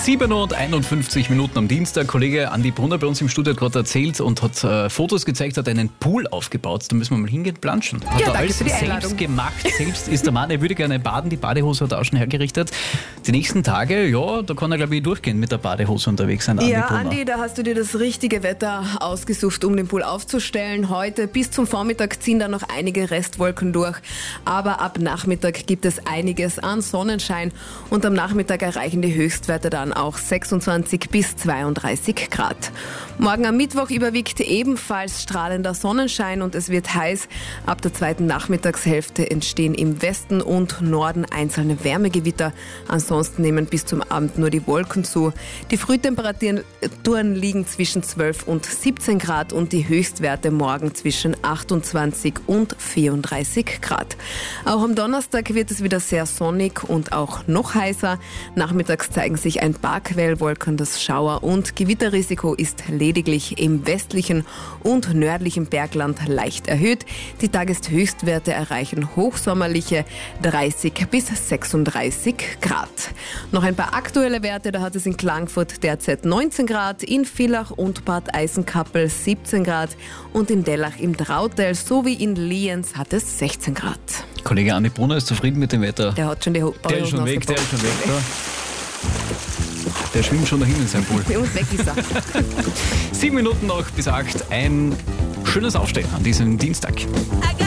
7:51 am Dienstag. Kollege Andi Brunner bei uns im Studio hat gerade erzählt und hat Fotos gezeigt, hat einen Pool aufgebaut. Da müssen wir mal hingehen, planschen. Hat Ja, er danke alles für die Einladung. selbst gemacht, selbst ist der Mann. Er würde gerne baden, die Badehose hat er auch schon hergerichtet. Die nächsten Tage, ja, da kann er glaube ich durchgehend mit der Badehose unterwegs sein, Andi Ja, Brunner. Andi, da hast du dir das richtige Wetter ausgesucht, um den Pool aufzustellen. Heute bis zum Vormittag ziehen da noch einige Restwolken durch. Aber ab Nachmittag gibt es einiges an Sonnenschein. Und am Nachmittag erreichen die Höchstwerte dann auch 26 bis 32 Grad. Morgen am Mittwoch überwiegt ebenfalls strahlender Sonnenschein und es wird heiß. Ab der zweiten Nachmittagshälfte entstehen im Westen und Norden einzelne Wärmegewitter. Ansonsten nehmen bis zum Abend nur die Wolken zu. Die Frühtemperaturen liegen zwischen 12 und 17 Grad und die Höchstwerte morgen zwischen 28 und 34 Grad. Auch am Donnerstag wird es wieder sehr sonnig und auch noch heißer. Nachmittags zeigen sich ein paar Quellwolken, das Schauer- und Gewitterrisiko ist lediglich im westlichen und nördlichen Bergland leicht erhöht. Die Tageshöchstwerte erreichen hochsommerliche 30 bis 36 Grad. Noch ein paar aktuelle Werte, da hat es in Klagenfurt derzeit 19 Grad, in Villach und Bad Eisenkappel 17 Grad und in Dellach im Trautel sowie in Lienz hat es 16 Grad. Kollege Andi Brunner ist zufrieden mit dem Wetter. Der hat schon die Der ist schon weg, der ist schon weg. Da. Der schwimmt schon dahin in seinem Pool. Und weg ist er. 7 Minuten noch bis 8. Ein schönes Aufstehen an diesem Dienstag. I got